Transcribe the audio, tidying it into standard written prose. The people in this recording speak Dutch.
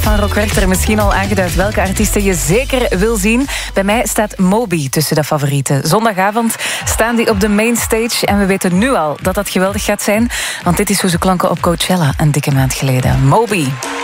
Van Rock werd er misschien al aangeduid welke artiesten je zeker wil zien. Bij mij staat Moby tussen de favorieten. Zondagavond staan die op de mainstage en we weten nu al dat dat geweldig gaat zijn. Want dit is hoe ze klonken op Coachella een dikke maand geleden. Moby.